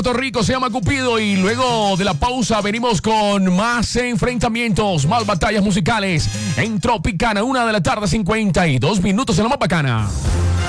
Puerto Rico se llama Cupido y luego de la pausa venimos con más enfrentamientos, más batallas musicales en Tropicana, 1 de la tarde, 52 minutos en la más bacana.